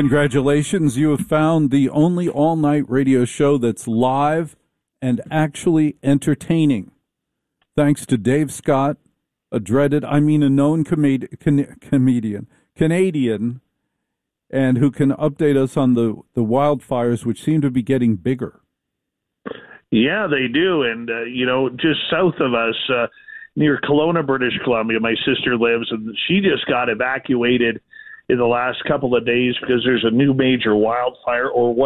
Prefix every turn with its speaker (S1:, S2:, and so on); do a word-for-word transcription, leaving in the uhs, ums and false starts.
S1: Congratulations. You have found the only all-night radio show that's live and actually entertaining. Thanks to Dave Scott, a dreaded, I mean a known com- com- comedian, Canadian, and who can update us on the, the wildfires, which seem to be getting bigger.
S2: Yeah, they do. And, uh, you know, just south of us, uh, near Kelowna, British Columbia, my sister lives, and she just got evacuated in the last couple of days because there's a new major wildfire, or